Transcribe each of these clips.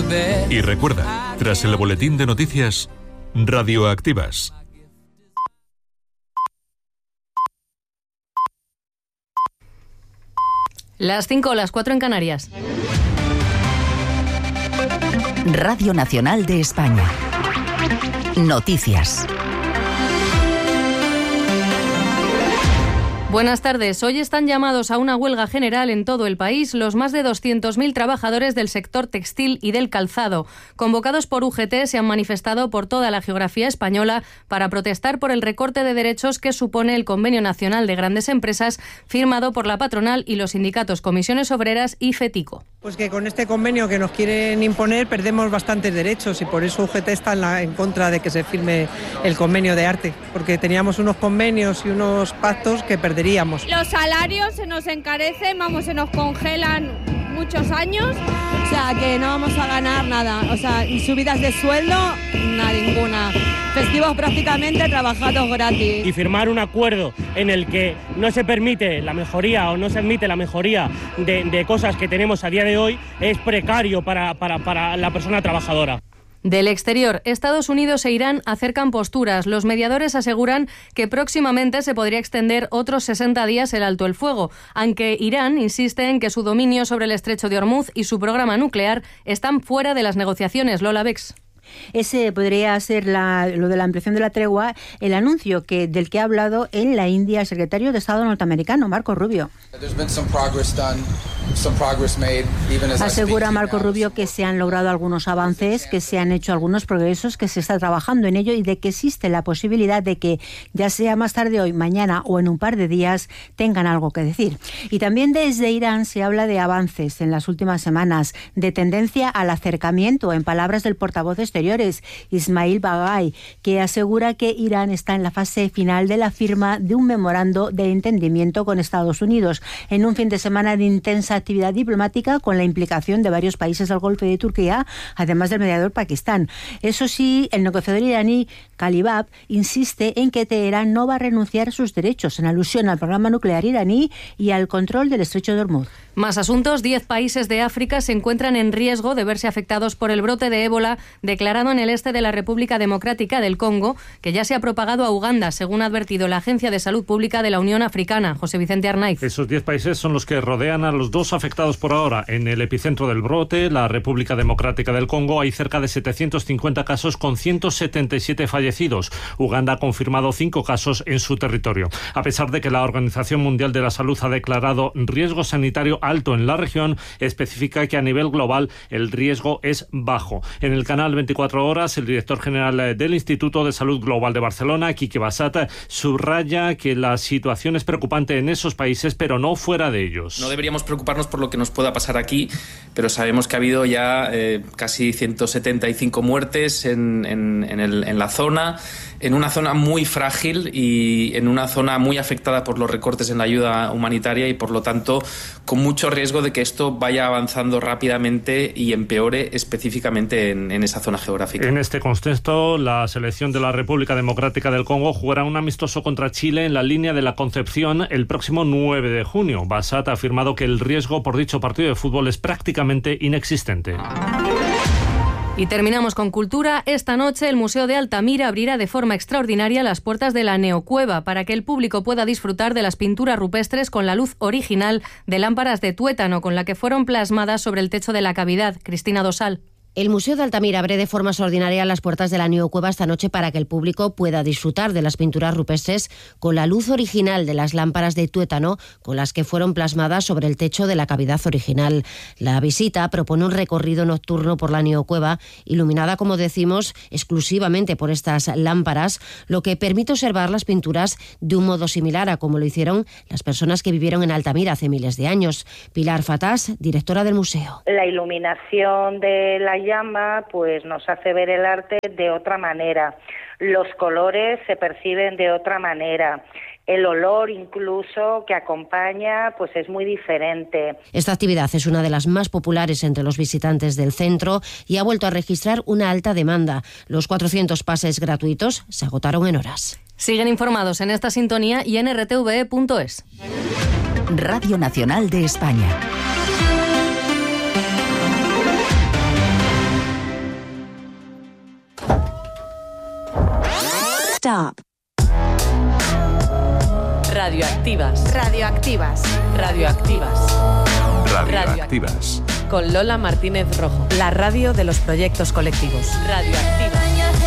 Y recuerda, tras el boletín de noticias, Radioactivas. Las 5 o las 4 en Canarias. Radio Nacional de España. Noticias. Buenas tardes. Hoy están llamados a una huelga general en todo el país los más de 200.000 trabajadores del sector textil y del calzado. Convocados por UGT, se han manifestado por toda la geografía española para protestar por el recorte de derechos que supone el Convenio Nacional de Grandes Empresas firmado por la patronal y los sindicatos Comisiones Obreras y FETICO. Pues que con este convenio que nos quieren imponer perdemos bastantes derechos y por eso UGT está en contra de que se firme el convenio de arte, porque teníamos unos convenios y unos pactos que perderíamos. Los salarios se nos encarecen, se nos congelan muchos años. O sea, que no vamos a ganar nada. O sea, subidas de sueldo, ninguna. Festivos prácticamente trabajados gratis. Y firmar un acuerdo en el que no se permite la mejoría o no se admite la mejoría de cosas que tenemos a día de hoy es precario para la persona trabajadora. Del exterior, Estados Unidos e Irán acercan posturas. Los mediadores aseguran que próximamente se podría extender otros 60 días el alto el fuego, aunque Irán insiste en que su dominio sobre el estrecho de Hormuz y su programa nuclear están fuera de las negociaciones. Lola Bex. Ese podría ser lo de la ampliación de la tregua, el anuncio del que ha hablado en la India el secretario de Estado norteamericano, Marco Rubio. Asegura Marco Rubio que se han logrado algunos avances, que se han hecho algunos progresos, que se está trabajando en ello y de que existe la posibilidad de que, ya sea más tarde hoy, mañana o en un par de días, tengan algo que decir. Y también desde Irán se habla de avances en las últimas semanas, de tendencia al acercamiento, en palabras del portavoz de Exteriores, Ismail Baghai, que asegura que Irán está en la fase final de la firma de un memorando de entendimiento con Estados Unidos, en un fin de semana de intensa actividad diplomática con la implicación de varios países del Golfo y de Turquía, además del mediador Pakistán. Eso sí, el negociador iraní Khalibab insiste en que Teherán no va a renunciar a sus derechos, en alusión al programa nuclear iraní y al control del estrecho de Hormuz. Más asuntos. 10 países de África se encuentran en riesgo de verse afectados por el brote de ébola declarado en el este de la República Democrática del Congo, que ya se ha propagado a Uganda, según ha advertido la Agencia de Salud Pública de la Unión Africana. José Vicente Arnaiz. Esos 10 países son los que rodean a los dos afectados por ahora. En el epicentro del brote, la República Democrática del Congo, hay cerca de 750 casos con 177 fallecidos. Uganda ha confirmado 5 casos en su territorio. A pesar de que la Organización Mundial de la Salud ha declarado riesgo sanitario alto en la región, especifica que a nivel global el riesgo es bajo. En el canal 24 horas, el director general del Instituto de Salud Global de Barcelona, Quique Bassat, subraya que la situación es preocupante en esos países, pero no fuera de ellos. No deberíamos preocuparnos por lo que nos pueda pasar aquí, pero sabemos que ha habido ya casi 175 muertes en la zona, en una zona muy frágil y en una zona muy afectada por los recortes en la ayuda humanitaria y, por lo tanto, con mucho riesgo de que esto vaya avanzando rápidamente y empeore específicamente en esa zona geográfica. En este contexto, la selección de la República Democrática del Congo jugará un amistoso contra Chile en la línea de la Concepción el próximo 9 de junio. Bassat ha afirmado que el riesgo por dicho partido de fútbol es prácticamente inexistente. Y terminamos con cultura. Esta noche el Museo de Altamira abrirá de forma extraordinaria las puertas de la Neocueva para que el público pueda disfrutar de las pinturas rupestres con la luz original de lámparas de tuétano con la que fueron plasmadas sobre el techo de la cavidad. Cristina Dosal. El Museo de Altamira abre de forma extraordinaria las puertas de la Neocueva esta noche para que el público pueda disfrutar de las pinturas rupestres con la luz original de las lámparas de tuétano con las que fueron plasmadas sobre el techo de la cavidad original. La visita propone un recorrido nocturno por la Neocueva, iluminada, como decimos, exclusivamente por estas lámparas, lo que permite observar las pinturas de un modo similar a como lo hicieron las personas que vivieron en Altamira hace miles de años. Pilar Fatás, directora del museo. La iluminación de la llama pues nos hace ver el arte de otra manera, los colores se perciben de otra manera, el olor incluso que acompaña pues es muy diferente. Esta actividad es una de las más populares entre los visitantes del centro y ha vuelto a registrar una alta demanda. Los 400 pases gratuitos se agotaron en horas. Siguen informados en esta sintonía y en rtve.es. Radio Nacional de España. Stop. Radioactivas. Radioactivas. Radioactivas. Radioactivas. Con Lola Martínez Rojo. La radio de los proyectos colectivos. Radioactivas.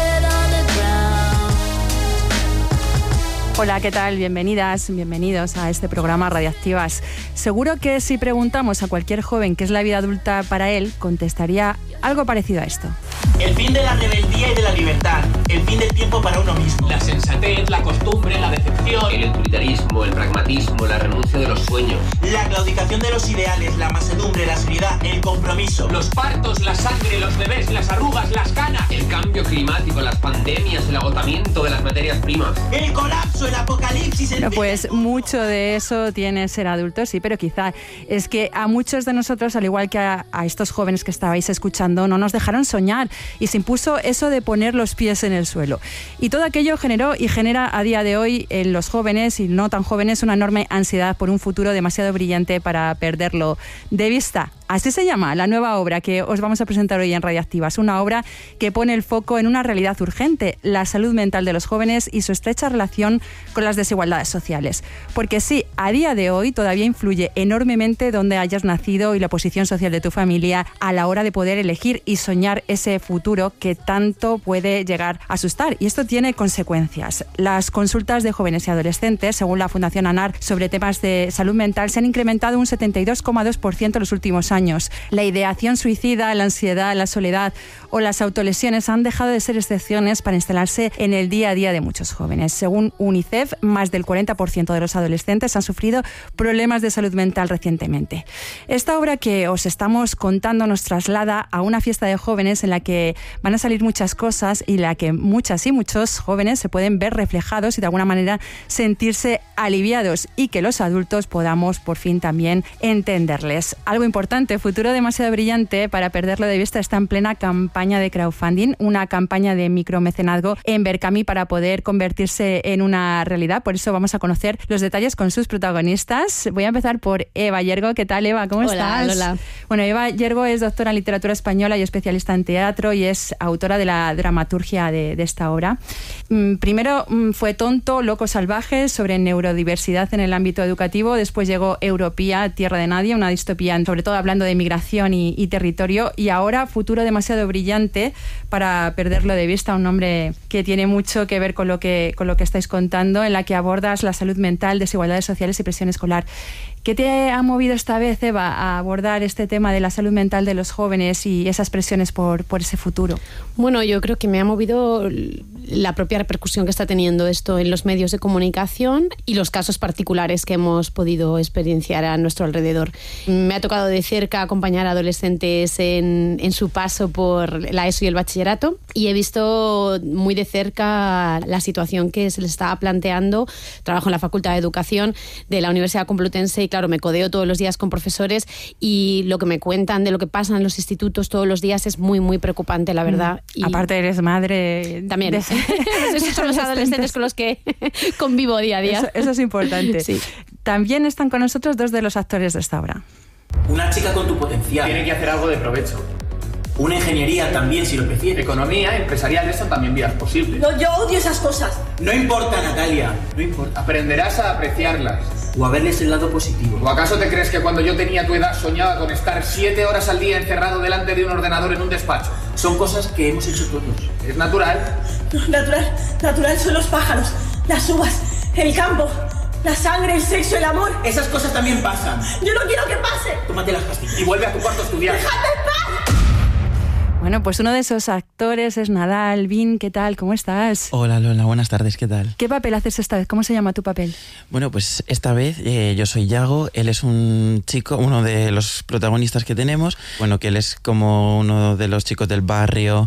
Hola, ¿qué tal? Bienvenidas, bienvenidos a este programa Radioactivas. Seguro que si preguntamos a cualquier joven qué es la vida adulta para él, contestaría algo parecido a esto. El fin de la rebeldía y de la libertad, el fin del tiempo para uno mismo. La sensatez, la costumbre, la decepción. El utilitarismo, el pragmatismo, la renuncia de los sueños. La claudicación de los ideales, la mansedumbre, la seriedad, el compromiso. Los partos, la sangre, los bebés, las arrugas, las canas. El cambio climático, las pandemias, el agotamiento de las materias primas. El colapso, el apocalipsis. Bueno, pues mucho de eso tiene ser adulto, sí, pero quizá es que a muchos de nosotros, al igual que a estos jóvenes que estabais escuchando, no nos dejaron soñar y se impuso eso de poner los pies en el suelo. Y todo aquello generó y genera a día de hoy en los jóvenes y no tan jóvenes una enorme ansiedad por un futuro demasiado brillante para perderlo de vista. Así se llama la nueva obra que os vamos a presentar hoy en Radioactivas, una obra que pone el foco en una realidad urgente, la salud mental de los jóvenes y su estrecha relación con las desigualdades sociales. Porque sí, a día de hoy todavía influye enormemente dónde hayas nacido y la posición social de tu familia a la hora de poder elegir y soñar ese futuro que tanto puede llegar a asustar. Y esto tiene consecuencias. Las consultas de jóvenes y adolescentes, según la Fundación ANAR, sobre temas de salud mental se han incrementado un 72,2% en los últimos años. La ideación suicida, la ansiedad, la soledad o las autolesiones han dejado de ser excepciones para instalarse en el día a día de muchos jóvenes. Según UNICEF, más del 40% de los adolescentes han sufrido problemas de salud mental recientemente. Esta obra que os estamos contando nos traslada a una fiesta de jóvenes en la que van a salir muchas cosas y en la que muchas y muchos jóvenes se pueden ver reflejados y de alguna manera sentirse aliviados y que los adultos podamos por fin también entenderles. Algo importante, Futuro demasiado brillante para perderlo de vista está en plena campaña de crowdfunding, una campaña de micromecenazgo en Berkami para poder convertirse en una realidad. Por eso vamos a conocer los detalles con sus protagonistas. Voy a empezar por Eva Yergo. ¿Qué tal, Eva? ¿Cómo estás? Hola. Bueno, Eva Yergo es doctora en literatura española y especialista en teatro y es autora de la dramaturgia de esta obra. Primero fue Tonto, Loco Salvaje, sobre neurodiversidad en el ámbito educativo. Después llegó Europía, Tierra de Nadie, una distopía sobre todo hablando de migración y territorio, y ahora Futuro demasiado brillante para perderlo de vista, un nombre que tiene mucho que ver con lo que estáis contando, en la que abordas la salud mental, desigualdades sociales y presión escolar. ¿Qué te ha movido esta vez, Eva, a abordar este tema de la salud mental de los jóvenes y esas presiones por ese futuro? Bueno, yo creo que me ha movido la propia repercusión que está teniendo esto en los medios de comunicación y los casos particulares que hemos podido experienciar a nuestro alrededor. Me ha tocado de cerca acompañar a adolescentes en su paso por la ESO y el bachillerato y he visto muy de cerca la situación que se les estaba planteando. Trabajo en la Facultad de Educación de la Universidad Complutense y claro, me codeo todos los días con profesores y lo que me cuentan de lo que pasa en los institutos todos los días es muy, muy preocupante, la verdad. Y aparte eres madre... También. Esos son los adolescentes con los que convivo día a día. Eso es importante. Sí. También están con nosotros dos de los actores de esta obra. Una chica con tu potencial. Tiene que hacer algo de provecho. Una ingeniería también, si lo prefiere. Economía, empresarial, son también vías posibles. No, yo odio esas cosas. No importa, Natalia, no importa. Aprenderás a apreciarlas. O a verles el lado positivo. ¿O acaso te crees que cuando yo tenía tu edad soñaba con estar 7 horas al día encerrado delante de un ordenador en un despacho? Son cosas que hemos hecho todos. ¿Es natural? No, natural son los pájaros, las uvas, el campo, la sangre, el sexo, el amor. Esas cosas también pasan. Yo no quiero que pase. Tómate las pastillas. Y vuelve a tu cuarto a estudiar. ¡Déjame en paz! Bueno, pues uno de esos actores es Nadal. Vin, ¿qué tal? ¿Cómo estás? Hola Lola, buenas tardes, ¿qué tal? ¿Qué papel haces esta vez? ¿Cómo se llama tu papel? Bueno, pues esta vez yo soy Yago, él es un chico, uno de los protagonistas que tenemos, bueno, que él es como uno de los chicos del barrio,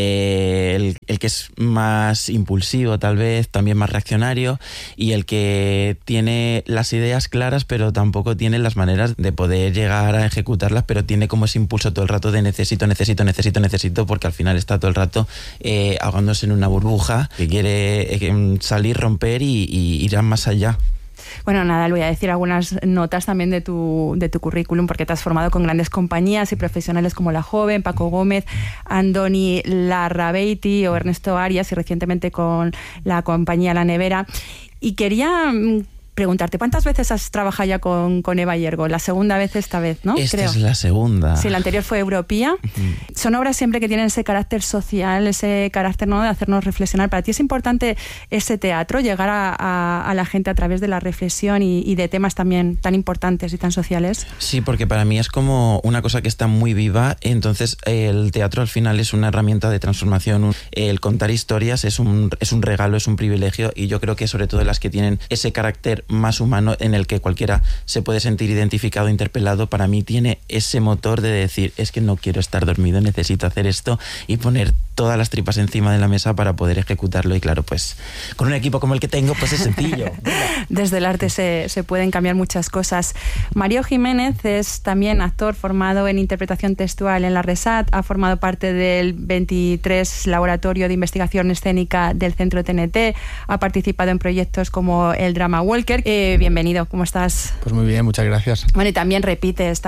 el que es más impulsivo tal vez, también más reaccionario, y el que tiene las ideas claras pero tampoco tiene las maneras de poder llegar a ejecutarlas, pero tiene como ese impulso todo el rato de necesito, porque al final está todo el rato ahogándose en una burbuja que quiere salir, romper y ir más allá. Bueno, Nadal, voy a decir algunas notas también de tu currículum, porque te has formado con grandes compañías y profesionales como La Joven, Paco Gómez, Andoni Larrabeiti o Ernesto Arias, y recientemente con la compañía La Nevera. Y quería preguntarte, ¿cuántas veces has trabajado ya con Eva Yergo? La segunda vez esta vez, ¿no? Esta es la segunda. Sí, la anterior fue Europea. Son obras siempre que tienen ese carácter social, ese carácter, ¿no?, de hacernos reflexionar. Para ti es importante ese teatro, llegar a la gente a través de la reflexión y de temas también tan importantes y tan sociales. Sí, porque para mí es como una cosa que está muy viva. Entonces el teatro al final es una herramienta de transformación. El contar historias es un regalo, es un privilegio, y yo creo que sobre todo las que tienen ese carácter más humano en el que cualquiera se puede sentir identificado, interpelado, para mí tiene ese motor de decir, es que no quiero estar dormido, necesito hacer esto y poner todas las tripas encima de la mesa para poder ejecutarlo. Y claro, pues con un equipo como el que tengo, pues es sencillo. Desde el arte se pueden cambiar muchas cosas. Mario Jiménez es también actor formado en interpretación textual en la RESAT, ha formado parte del 23 Laboratorio de Investigación Escénica del Centro TNT, ha participado en proyectos como el Drama Walker. Bienvenido, ¿cómo estás? Pues muy bien, muchas gracias. Bueno, y también repites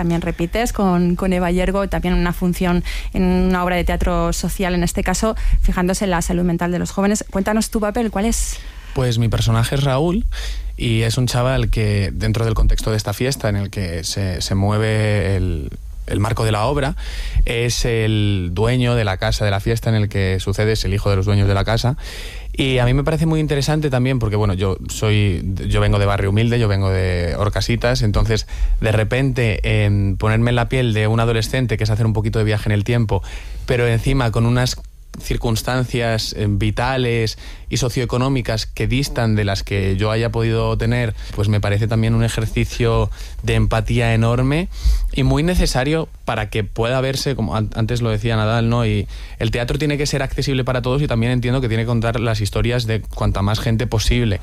con Eva Yergo, también una función en una obra de teatro social, en este caso fijándose en la salud mental de los jóvenes. Cuéntanos tu papel, ¿cuál es? Pues mi personaje es Raúl y es un chaval que, dentro del contexto de esta fiesta en el que se mueve el marco de la obra, es el dueño de la casa de la fiesta en el que sucede, es el hijo de los dueños de la casa. Y a mí me parece muy interesante también porque, bueno, yo vengo de barrio humilde, yo vengo de Horcasitas, entonces de repente ponerme en la piel de un adolescente, que es hacer un poquito de viaje en el tiempo, pero encima con unas circunstancias vitales y socioeconómicas que distan de las que yo haya podido tener, pues me parece también un ejercicio de empatía enorme y muy necesario para que pueda verse, como antes lo decía Nadal, ¿no? Y el teatro tiene que ser accesible para todos y también entiendo que tiene que contar las historias de cuanta más gente posible.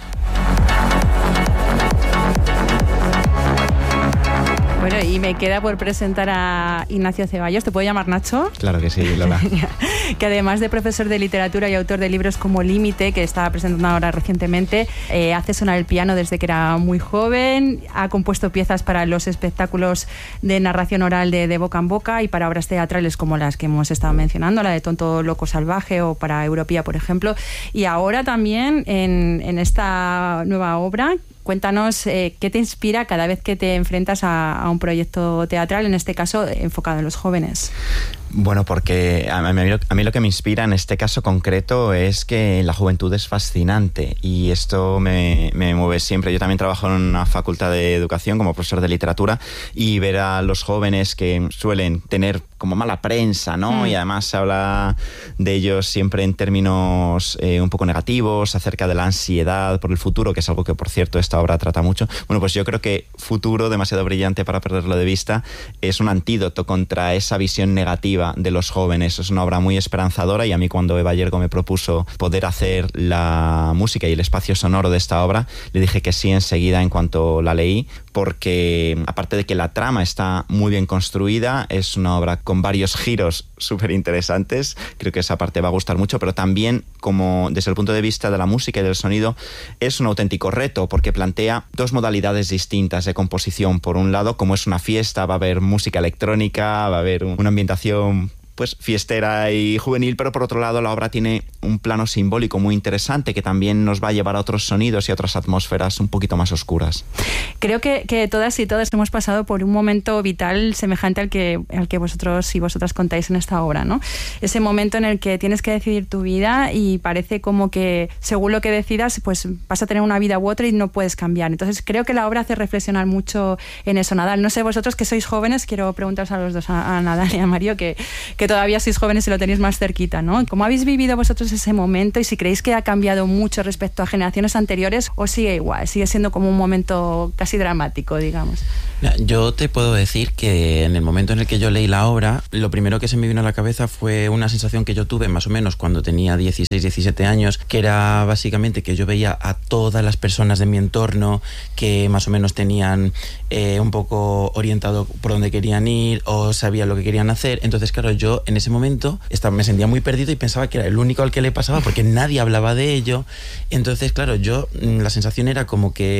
Bueno, y me queda por presentar a Ignacio Ceballos. ¿Te puedo llamar Nacho? Claro que sí, Lola. Que además de profesor de literatura y autor de libros como Límite, que estaba presentando ahora recientemente, hace sonar el piano desde que era muy joven, ha compuesto piezas para los espectáculos de narración oral de boca en boca y para obras teatrales como las que hemos estado mencionando, la de Tonto Loco Salvaje o para Europea, por ejemplo. Y ahora también en esta nueva obra, cuéntanos qué te inspira cada vez que te enfrentas a un proyecto teatral, en este caso enfocado en los jóvenes. Bueno, porque a mí lo que me inspira en este caso concreto es que la juventud es fascinante y esto me mueve siempre. Yo también trabajo en una facultad de educación como profesor de literatura y ver a los jóvenes que suelen tener como mala prensa, ¿no? Y además se habla de ellos siempre en términos un poco negativos, acerca de la ansiedad por el futuro, que es algo que, por cierto, esta obra trata mucho. Bueno, pues yo creo que Futuro, demasiado brillante para perderlo de vista, es un antídoto contra esa visión negativa de los jóvenes. Es una obra muy esperanzadora y a mí, cuando Eva Yergo me propuso poder hacer la música y el espacio sonoro de esta obra, le dije que sí enseguida en cuanto la leí, porque aparte de que la trama está muy bien construida, es una obra con varios giros súper interesantes. Creo que esa parte va a gustar mucho, pero también, como desde el punto de vista de la música y del sonido, es un auténtico reto porque plantea dos modalidades distintas de composición. Por un lado, como es una fiesta, va a haber música electrónica, va a haber una ambientación pues fiestera y juvenil, pero por otro lado la obra tiene un plano simbólico muy interesante que también nos va a llevar a otros sonidos y a otras atmósferas un poquito más oscuras. Creo que todas y todas hemos pasado por un momento vital semejante al que vosotros y vosotras contáis en esta obra, ¿no? Ese momento en el que tienes que decidir tu vida y parece como que según lo que decidas pues vas a tener una vida u otra y no puedes cambiar. Entonces creo que la obra hace reflexionar mucho en eso. Nadal, no sé, vosotros que sois jóvenes, quiero preguntaros a los dos, a Nadal y a Mario, que todavía sois jóvenes y lo tenéis más cerquita, ¿no? ¿Cómo habéis vivido vosotros ese momento y si creéis que ha cambiado mucho respecto a generaciones anteriores o sigue igual, sigue siendo como un momento casi dramático, digamos? Yo te puedo decir que en el momento en el que yo leí la obra, lo primero que se me vino a la cabeza fue una sensación que yo tuve más o menos cuando tenía 16, 17 años, que era básicamente que yo veía a todas las personas de mi entorno que más o menos tenían un poco orientado por dónde querían ir o sabían lo que querían hacer. Entonces, claro, yo en ese momento me sentía muy perdido y pensaba que era el único al que le pasaba porque nadie hablaba de ello. Entonces, claro, la sensación era como que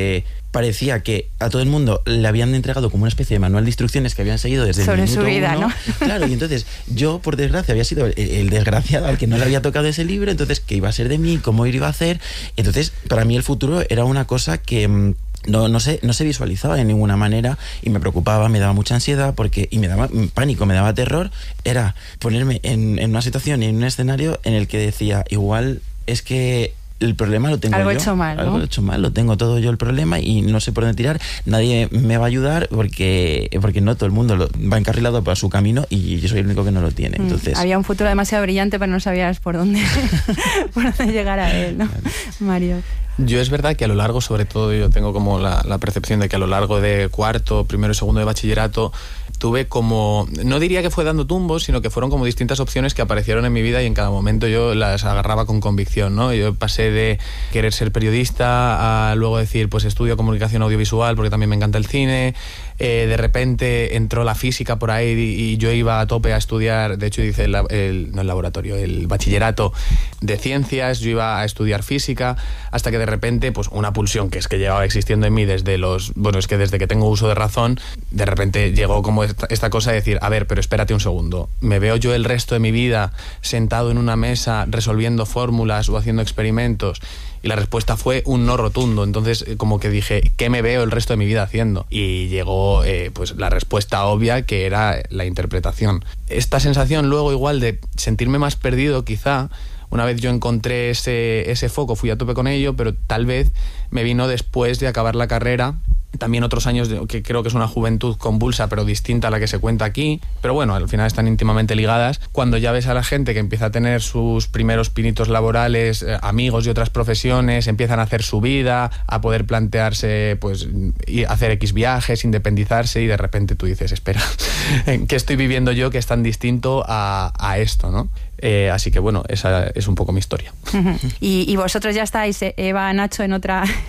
parecía que a todo el mundo le habían entregado como una especie de manual de instrucciones que habían seguido desde sobre el minuto su vida, 1. ¿no? Claro, y entonces yo, por desgracia, había sido el desgraciado al que no le había tocado ese libro. Entonces, ¿qué iba a ser de mí? ¿Cómo iba a hacer? Entonces, para mí el futuro era una cosa que no se visualizaba de ninguna manera y me preocupaba, me daba mucha ansiedad y me daba pánico, me daba terror. Era ponerme en una situación y en un escenario en el que decía, igual es que el problema lo tengo algo yo. Hecho mal, ¿no? Algo hecho mal, lo tengo todo yo el problema y no sé por dónde tirar. Nadie me va a ayudar porque no todo el mundo va encarrilado para su camino y yo soy el único que no lo tiene. Entonces, había un futuro demasiado brillante, pero no sabías por dónde llegar a él, ¿no? Vale. Mario. Yo es verdad que a lo largo, sobre todo, yo tengo como la percepción de que a lo largo de cuarto, primero y segundo de bachillerato, tuve como, no diría que fue dando tumbos, sino que fueron como distintas opciones que aparecieron en mi vida y en cada momento yo las agarraba con convicción, ¿no? Yo pasé de querer ser periodista a luego decir, pues estudio comunicación audiovisual porque también me encanta el cine. De repente entró la física por ahí y yo iba a tope a estudiar, de hecho hice el bachillerato de ciencias, yo iba a estudiar física, hasta que de repente, pues una pulsión que es que llevaba existiendo en mí desde que tengo uso de razón, de repente llegó como esta cosa de decir, a ver, pero espérate un segundo, ¿me veo yo el resto de mi vida sentado en una mesa resolviendo fórmulas o haciendo experimentos? Y la respuesta fue un no rotundo. Entonces como que dije, ¿qué me veo el resto de mi vida haciendo? Y llegó pues la respuesta obvia, que era la interpretación. Esta sensación luego igual de sentirme más perdido quizá, una vez yo encontré ese foco, fui a tope con ello, pero tal vez me vino después de acabar la carrera. También otros años que creo que es una juventud convulsa pero distinta a la que se cuenta aquí, pero bueno, al final están íntimamente ligadas. Cuando ya ves a la gente que empieza a tener sus primeros pinitos laborales, amigos de otras profesiones, empiezan a hacer su vida, a poder plantearse pues hacer X viajes, independizarse, y de repente tú dices, espera, ¿qué estoy viviendo yo que es tan distinto a esto, ¿no? Así que bueno, esa es un poco mi historia. Y vosotros ya estáis, Eva, Nacho, en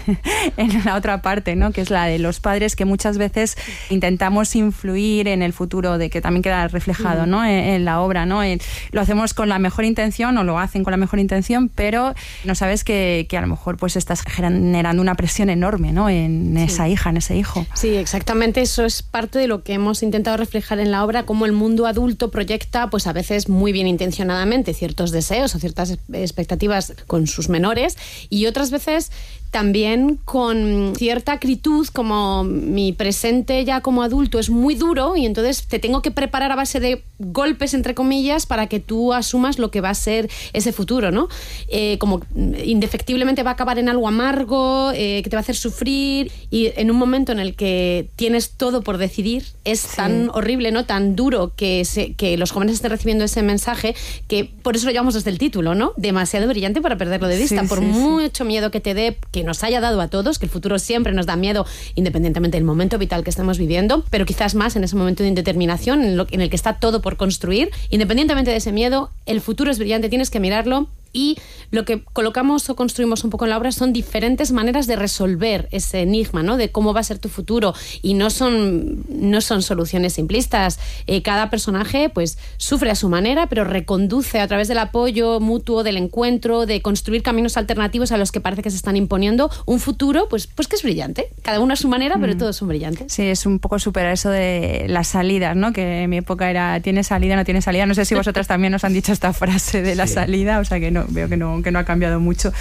la otra parte, ¿no? Que es la de los padres, que muchas veces intentamos influir en el futuro, de que también queda reflejado, ¿no? En la obra, ¿no? Lo hacemos con la mejor intención, o lo hacen con la mejor intención, pero no sabes que a lo mejor pues estás generando una presión enorme, ¿no? En esa hija, en ese hijo. Sí, exactamente, eso es parte de lo que hemos intentado reflejar en la obra, cómo el mundo adulto proyecta, pues a veces muy bien intencionado, ciertos deseos o ciertas expectativas con sus menores, y otras veces también con cierta acritud, como mi presente ya como adulto es muy duro y entonces te tengo que preparar a base de golpes, entre comillas, para que tú asumas lo que va a ser ese futuro, ¿no? Como indefectiblemente va a acabar en algo amargo, que te va a hacer sufrir, y en un momento en el que tienes todo por decidir, es tan horrible, ¿no? Tan duro que los jóvenes estén recibiendo ese mensaje, que por eso lo llamamos desde el título, ¿no? Demasiado brillante para perderlo de vista, por mucho miedo que te dé, que nos haya dado a todos, que el futuro siempre nos da miedo independientemente del momento vital que estamos viviendo, pero quizás más en ese momento de indeterminación en el que está todo por construir. Independientemente de ese miedo, el futuro es brillante, tienes que mirarlo. Y lo que colocamos o construimos un poco en la obra son diferentes maneras de resolver ese enigma, ¿no? De cómo va a ser tu futuro, y no son soluciones simplistas. Cada personaje pues sufre a su manera, pero reconduce a través del apoyo mutuo, del encuentro, de construir caminos alternativos a los que parece que se están imponiendo un futuro pues que es brillante. Cada uno a su manera, pero todos son brillantes. Sí, es un poco superar eso de las salidas, ¿no? Que en mi época era ¿tiene salida, no tiene salida? No sé si vosotras también os han dicho esta frase de la salida, o sea que no, veo que no ha cambiado mucho.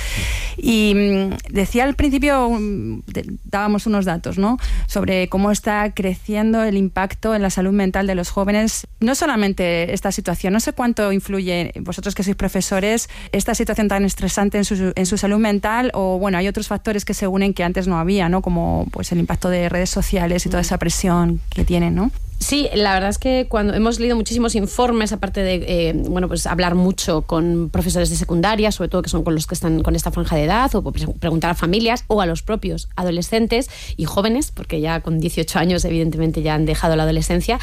Y decía al principio, dábamos unos datos, ¿no? Sobre cómo está creciendo el impacto en la salud mental de los jóvenes. No solamente esta situación, no sé cuánto influye, vosotros que sois profesores, esta situación tan estresante en su salud mental, o bueno, hay otros factores que se unen que antes no había, ¿no? Como pues el impacto de redes sociales y toda esa presión que tienen, ¿no? Sí, la verdad es que cuando hemos leído muchísimos informes, aparte de pues hablar mucho con profesores de secundaria, sobre todo que son con los que están con esta franja de edad, o preguntar a familias o a los propios adolescentes y jóvenes, porque ya con 18 años evidentemente ya han dejado la adolescencia,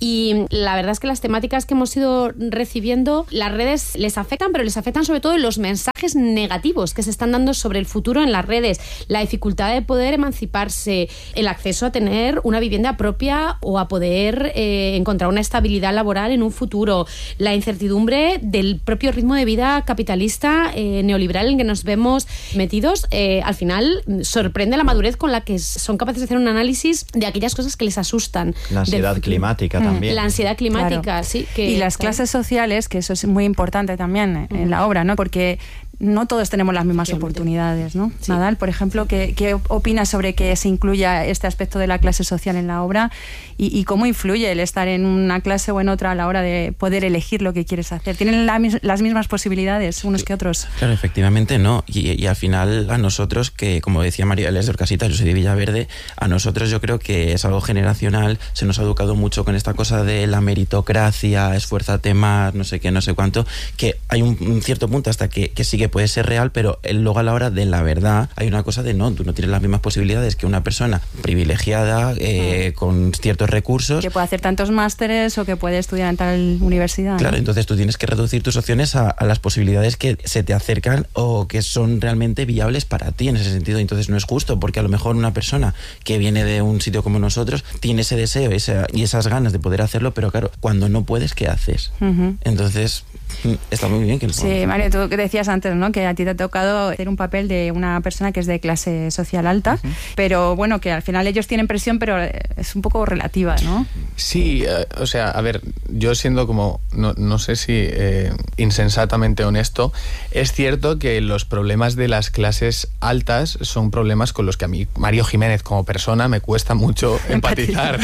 y la verdad es que las temáticas que hemos ido recibiendo, las redes les afectan, pero les afectan sobre todo los mensajes negativos que se están dando sobre el futuro en las redes, la dificultad de poder emanciparse, el acceso a tener una vivienda propia o a poder poder encontrar una estabilidad laboral en un futuro, la incertidumbre del propio ritmo de vida capitalista neoliberal en que nos vemos metidos, al final sorprende la madurez con la que son capaces de hacer un análisis de aquellas cosas que les asustan. La ansiedad climática también. La ansiedad climática, claro. Sí. Y las clases sociales, que eso es muy importante también en la obra, ¿no? Porque no todos tenemos las mismas oportunidades, ¿no? Sí. Nadal, por ejemplo, ¿qué opinas sobre que se incluya este aspecto de la clase social en la obra y cómo influye el estar en una clase o en otra a la hora de poder elegir lo que quieres hacer? ¿Tienen las mismas posibilidades unos que otros? Claro, efectivamente no. Y al final a nosotros, que como decía María Ángeles de Orcasitas, yo soy de Villaverde, a nosotros yo creo que es algo generacional, se nos ha educado mucho con esta cosa de la meritocracia, esfuérzate más, no sé qué, no sé cuánto, que hay un cierto punto hasta que sí que puede ser real, pero luego a la hora de la verdad hay una cosa de no, tú no tienes las mismas posibilidades que una persona privilegiada con ciertos recursos. Que puede hacer tantos másteres o que puede estudiar en tal universidad. Claro, ¿no? Entonces tú tienes que reducir tus opciones a las posibilidades que se te acercan o que son realmente viables para ti en ese sentido. Entonces no es justo, porque a lo mejor una persona que viene de un sitio como nosotros tiene ese deseo y esas ganas de poder hacerlo, pero claro, cuando no puedes, ¿qué haces? Entonces está muy bien que lo Sí, Mario, tú que decías antes, ¿no? Que a ti te ha tocado hacer un papel de una persona que es de clase social alta, pero bueno, que al final ellos tienen presión, pero es un poco relativa, ¿no? Sí, o sea, a ver, yo siendo como, no sé si insensatamente honesto, es cierto que los problemas de las clases altas son problemas con los que a mí, Mario Jiménez, como persona, me cuesta mucho empatizar.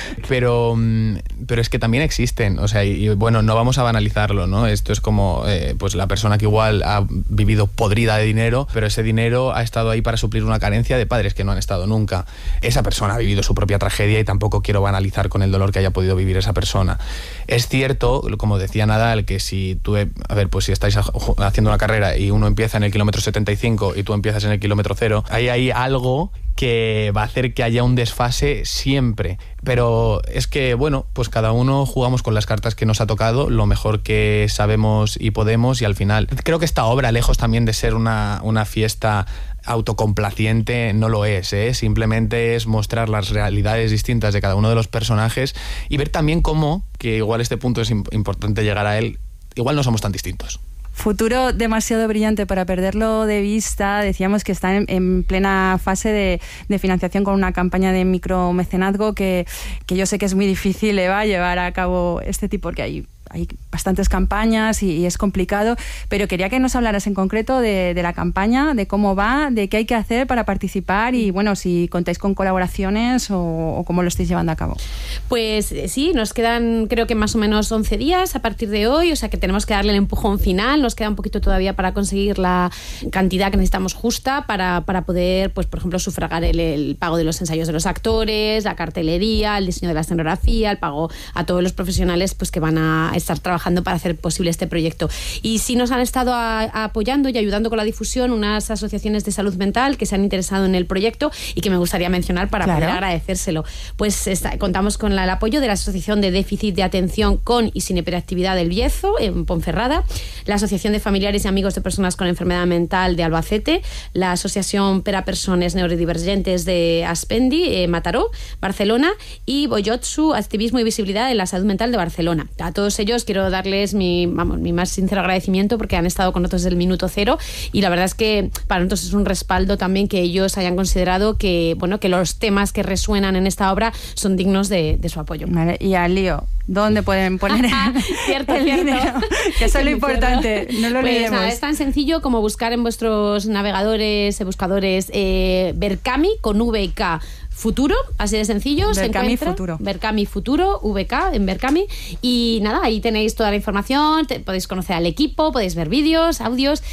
Pero es que también existen, o sea, y bueno, no vamos a banalizarlo, ¿no? Esto es como pues la persona que igual ha vivido podrida de dinero, pero ese dinero ha estado ahí para suplir una carencia de padres que no han estado nunca. Esa persona ha vivido su propia tragedia y tampoco quiero banalizar con el dolor que haya podido vivir esa persona. Es cierto, como decía Nadal, que si tú, pues si estáis haciendo una carrera y uno empieza en el kilómetro 75 y tú empiezas en el kilómetro 0, ahí hay algo que va a hacer que haya un desfase siempre. Pero es que, bueno, pues cada uno jugamos con las cartas que nos ha tocado, lo mejor que sabemos y podemos, y al final creo que esta obra, lejos también de ser una fiesta autocomplaciente, no lo es, simplemente es mostrar las realidades distintas de cada uno de los personajes y ver también cómo, que igual este punto es importante llegar a él, igual no somos tan distintos. Futuro demasiado brillante para perderlo de vista. Decíamos que está en plena fase de financiación con una campaña de micromecenazgo que yo sé que es muy difícil, Eva, llevar a cabo este tipo, porque hay bastantes campañas y es complicado, pero quería que nos hablaras en concreto de la campaña, de cómo va, de qué hay que hacer para participar y, bueno, si contáis con colaboraciones o cómo lo estáis llevando a cabo. Pues sí, nos quedan creo que más o menos 11 días a partir de hoy, o sea que tenemos que darle el empujón final, nos queda un poquito todavía para conseguir la cantidad que necesitamos justa para poder, pues por ejemplo, sufragar el pago de los ensayos de los actores, la cartelería, el diseño de la escenografía, el pago a todos los profesionales pues que van a estar trabajando para hacer posible este proyecto. Y sí nos han estado apoyando y ayudando con la difusión unas asociaciones de salud mental que se han interesado en el proyecto y que me gustaría mencionar para poder agradecérselo. Pues contamos con el apoyo de la Asociación de Déficit de Atención con y sin Hiperactividad del Bierzo, en Ponferrada, la Asociación de Familiares y Amigos de Personas con Enfermedad Mental de Albacete, la Asociación per a Persones Neurodivergentes de Aspendi, Mataró, Barcelona, y Boyotsu, Activismo y Visibilidad en la Salud Mental de Barcelona. A todos ellos quiero darles mi más sincero agradecimiento porque han estado con nosotros desde el minuto cero y la verdad es que para nosotros es un respaldo también que ellos hayan considerado que, bueno, que los temas que resuenan en esta obra son dignos de su apoyo. Vale, y al lío, ¿dónde pueden poner cierto. dinero? Que eso es lo importante, no lo olvidemos. Nada, es tan sencillo como buscar en vuestros navegadores, buscadores, Berkami con V y K Futuro, así de sencillo. Berkami Futuro. Berkami Futuro, VK en Berkami. Y nada, ahí tenéis toda la información, podéis conocer al equipo, podéis ver vídeos, audios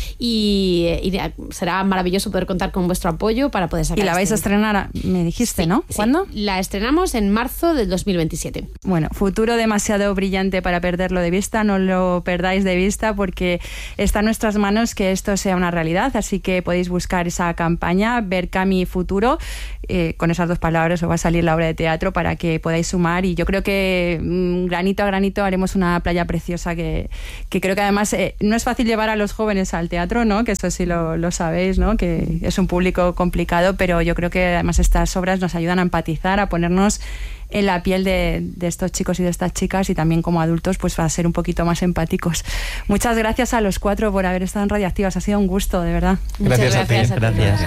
y será maravilloso poder contar con vuestro apoyo para poder sacar. Y la vais a estrenar, me dijiste, sí, ¿no? ¿Cuándo? Sí, la estrenamos en marzo del 2027. Bueno, futuro demasiado brillante para perderlo de vista, no lo perdáis de vista porque está en nuestras manos que esto sea una realidad, así que podéis buscar esa campaña, Berkami Futuro, con esas dos 2 palabras o va a salir la obra de teatro para que podáis sumar, y yo creo que granito a granito haremos una playa preciosa que creo que además no es fácil llevar a los jóvenes al teatro, ¿no? Que eso sí lo sabéis, ¿no? Que es un público complicado, pero yo creo que además estas obras nos ayudan a empatizar, a ponernos en la piel de estos chicos y de estas chicas, y también como adultos pues va a ser un poquito más empáticos. Muchas gracias a los 4 por haber estado en Radioactivas, ha sido un gusto, de verdad. Gracias a ti. Gracias.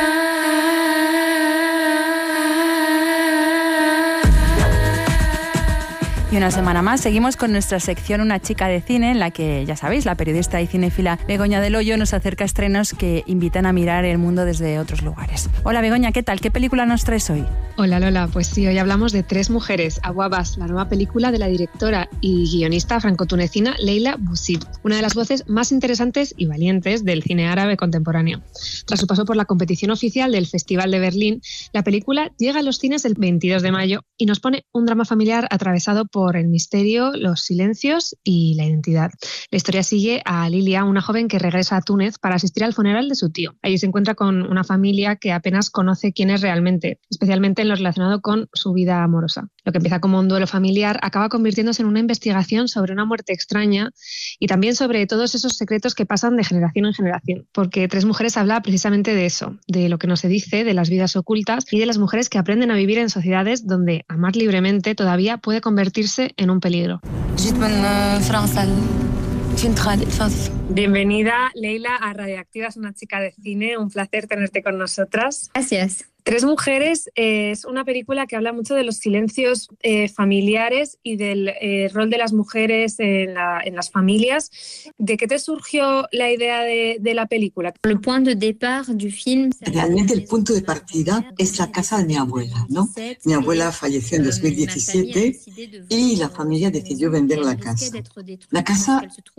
Y una semana más seguimos con nuestra sección Una chica de cine, en la que, ya sabéis, la periodista y cinéfila Begoña del Hoyo nos acerca estrenos que invitan a mirar el mundo desde otros lugares. Hola Begoña, ¿qué tal? ¿Qué película nos traes hoy? Hola Lola, pues sí, hoy hablamos de 3 mujeres, Aguabas, la nueva película de la directora y guionista franco-tunecina Leila Boussid, una de las voces más interesantes y valientes del cine árabe contemporáneo. Tras su paso por la competición oficial del Festival de Berlín, la película llega a los cines el 22 de mayo y nos pone un drama familiar atravesado por el misterio, los silencios y la identidad. La historia sigue a Lilia, una joven que regresa a Túnez para asistir al funeral de su tío. Allí se encuentra con una familia que apenas conoce quién es realmente, especialmente en lo relacionado con su vida amorosa. Lo que empieza como un duelo familiar acaba convirtiéndose en una investigación sobre una muerte extraña y también sobre todos esos secretos que pasan de generación en generación. Porque 3 mujeres habla precisamente de eso, de lo que no se dice, de las vidas ocultas y de las mujeres que aprenden a vivir en sociedades donde amar libremente todavía puede convertirse en un peligro. Bienvenida, Leila, a Radioactivas, una chica de cine. Un placer tenerte con nosotras. Gracias. 3 mujeres es una película que habla mucho de los silencios familiares y del rol de las mujeres en las familias. ¿De qué te surgió la idea de la película? El punto de départ du film. Realmente el punto de partida es la casa de mi abuela, ¿no? Mi abuela falleció en 2017 y la familia decidió vender la casa. La casa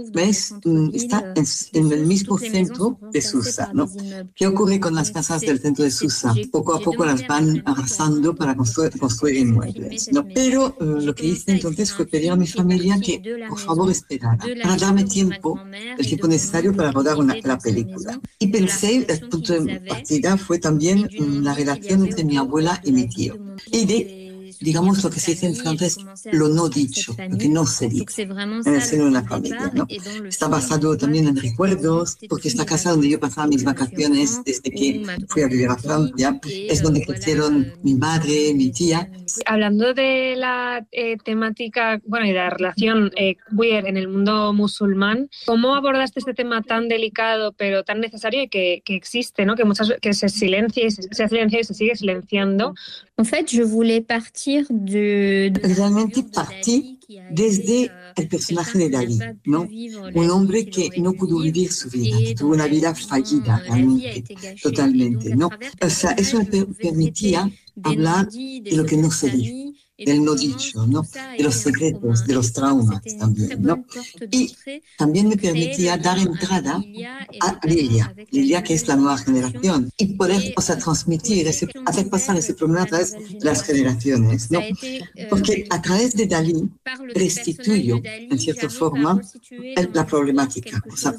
está en el mismo centro de Susa, ¿no? ¿Qué ocurre con las casas del centro de Susa? Poco a poco las van arrasando para construir inmuebles, ¿no? Pero lo que hice entonces fue pedir a mi familia que por favor esperara para darme tiempo, el tiempo necesario para rodar la película. Y pensé, el punto de partida fue también la relación entre mi abuela y mi tío. Y digamos, lo que se dice en francés, lo no dicho, lo que no se dice en el seno de una familia, ¿no? Está basado también en recuerdos, porque esta casa donde yo pasaba mis vacaciones desde que fui a vivir a Francia, es donde crecieron mi madre, mi tía. Hablando de la temática, bueno, y de la relación queer en el mundo musulmán, ¿cómo abordaste este tema tan delicado pero tan necesario y que existe, ¿no? Que se silencia y se ha silenciado y se sigue silenciando? En fait, je voulais partir Realmente partí desde el personaje de Dalí, ¿no? Un hombre que no pudo vivir su vida, que tuvo una vida fallida, realmente, totalmente, ¿no? O sea, eso me permitía hablar de lo que no se dice, del no dicho, ¿no? De los secretos, de los traumas también, ¿no? Y también me permitía dar entrada a Lilia, que es la nueva generación, y poder, o sea, transmitir, hacer pasar ese problema a través de las generaciones, ¿no? Porque a través de Dalí restituyo, en cierta forma, la problemática, o sea,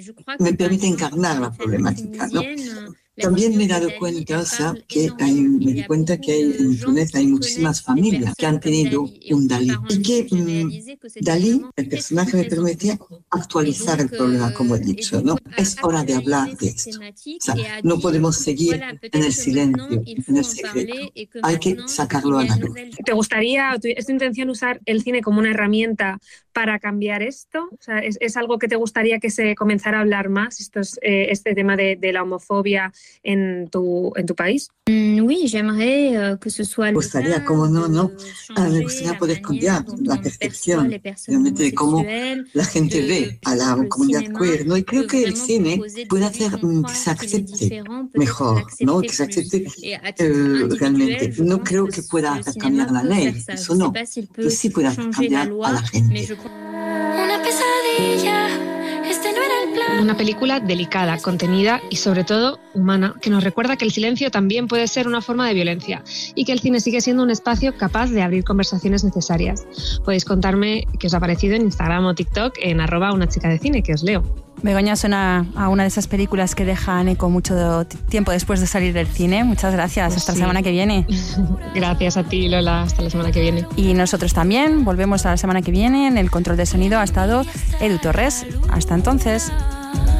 me permite encarnar la problemática, ¿no? También me he dado cuenta, o sea, me di cuenta que en Túnez hay muchísimas familias que han tenido un Dalí. Y que Dalí, el personaje, me permitía actualizar el problema, como he dicho, ¿no? Es hora de hablar de esto. O sea, no podemos seguir en el silencio, en el secreto. Hay que sacarlo a la luz. ¿Te gustaría, es tu intención usar el cine como una herramienta para cambiar esto? O sea, ¿es algo que te gustaría que se comenzara a hablar más, este tema de la homofobia en tu país? Oui, j'aimerais que ce soit. Me gustaría, como no. Me gustaría poder cambiar la percepción realmente de cómo la gente ve a la comunidad queer, ¿no? Y creo que el cine puede hacer que se acepte mejor, ¿no? Que se acepte realmente. No creo que pueda hacer cambiar la ley, eso no, pero sí puede hacer cambiar a la gente. Una pesadilla. Una película delicada, contenida y sobre todo humana, que nos recuerda que el silencio también puede ser una forma de violencia y que el cine sigue siendo un espacio capaz de abrir conversaciones necesarias. Podéis contarme qué os ha parecido en Instagram o TikTok en @unachicadecine, que os leo. Begoña suena a una de esas películas que dejan eco mucho tiempo después de salir del cine. Muchas gracias. Pues hasta la semana que viene. Gracias a ti, Lola. Hasta la semana que viene. Y nosotros también. Volvemos a la semana que viene. En el control de sonido ha estado Edu Torres. Hasta entonces.